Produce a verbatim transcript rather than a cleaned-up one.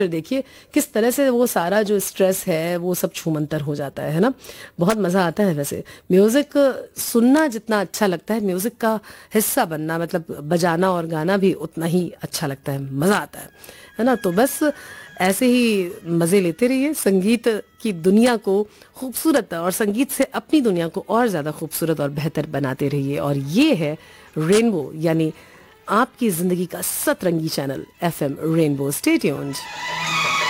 देखिए किस तरह से वो सारा जो स्ट्रेस है वो सब छूमंतर हो जाता है है ना। बहुत मज़ा आता है। वैसे म्यूज़िक सुनना जितना अच्छा लगता है, म्यूज़िक का हिस्सा बनना मतलब बजाना और गाना भी उतना ही अच्छा लगता है, मज़ा आता है है ना। तो बस ऐसे ही मज़े लेते रहिए, संगीत की दुनिया को खूबसूरत और संगीत से अपनी दुनिया को और ज़्यादा खूबसूरत और बेहतर बनाते रहिए। और ये है रेनबो, यानी आपकी ज़िंदगी का सतरंगी channel F M rainbow. Stay tuned.